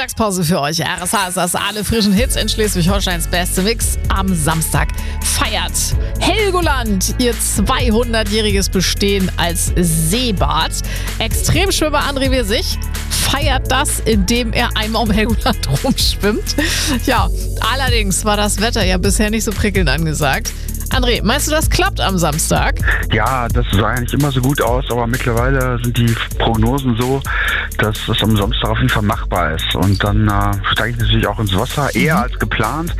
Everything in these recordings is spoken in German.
Mittagspause für euch. RSH ist das alle frischen Hits in Schleswig-Holsteins beste Mix. Am Samstag feiert Helgoland ihr 200-jähriges Bestehen als Seebad. Extremschwimmer André Wirsig feiert das, indem er einmal um Helgoland rumschwimmt. Ja, allerdings war das Wetter ja bisher nicht so prickelnd angesagt. André, meinst du, das klappt am Samstag? Ja, das sah ja nicht immer so gut aus, aber mittlerweile sind die Prognosen so, dass es am Samstag auf jeden Fall machbar ist. Und dann steige ich natürlich auch ins Wasser, eher als geplant.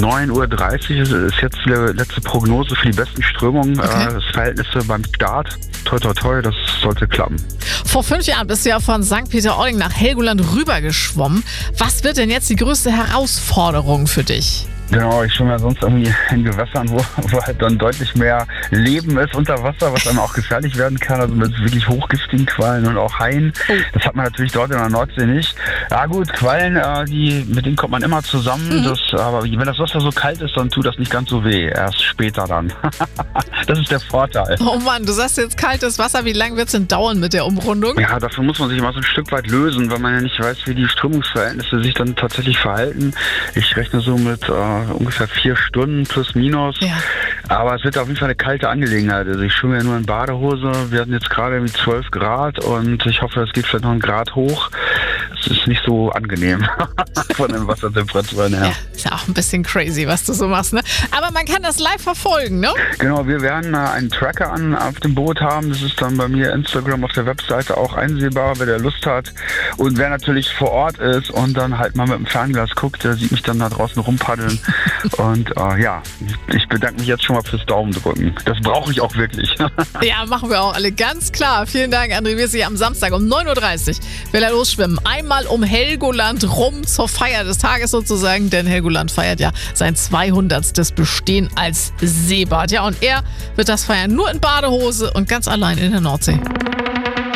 9:30 Uhr ist jetzt die letzte Prognose für die besten Strömungen. Okay. Das Verhältnisse beim Start. Toi, toi, toi, das sollte klappen. Vor 5 Jahren bist du ja von St. Peter-Ording nach Helgoland rübergeschwommen. Was wird denn jetzt die größte Herausforderung für dich? Genau, ich schwimme ja sonst irgendwie in Gewässern, wo halt dann deutlich mehr Leben ist unter Wasser, was dann auch gefährlich werden kann, also mit wirklich hochgiftigen Quallen und auch Haien. Das hat man natürlich dort in der Nordsee nicht. Ja gut, Quallen, mit denen kommt man immer zusammen, aber wenn das Wasser so kalt ist, dann tut das nicht ganz so weh, erst später dann. Das ist der Vorteil. Oh Mann, du sagst jetzt kaltes Wasser, wie lange wird es denn dauern mit der Umrundung? Ja, dafür muss man sich immer so ein Stück weit lösen, weil man ja nicht weiß, wie die Strömungsverhältnisse sich dann tatsächlich verhalten. Ich rechne so mit ungefähr 4 Stunden plus minus. Ja. Aber es wird auf jeden Fall eine kalte Angelegenheit. Also ich schwimme ja nur in Badehose. Wir hatten jetzt gerade 12 Grad und ich hoffe, es geht vielleicht noch 1 Grad hoch. Es ist nicht so angenehm von den Wassertemperaturen her. Ja, ist ja auch ein bisschen crazy, was du so machst, ne? Aber man kann das live verfolgen, ne? Genau, wir werden einen Tracker auf dem Boot haben. Das ist dann bei mir Instagram auf der Webseite auch einsehbar, wer der Lust hat. Und wer natürlich vor Ort ist und dann halt mal mit dem Fernglas guckt, der sieht mich dann da draußen rumpaddeln. Und ich bedanke mich jetzt schon mal fürs Daumendrücken. Das brauche ich auch wirklich. Ja, machen wir auch alle, ganz klar. Vielen Dank, André Wirsig. Am Samstag um 9:30 Uhr will er losschwimmen. Einmal um Helgoland rum zur Feier des Tages sozusagen, denn Helgoland feiert ja sein 200. Bestehen als Seebad. Ja, und er wird das feiern nur in Badehose und ganz allein in der Nordsee.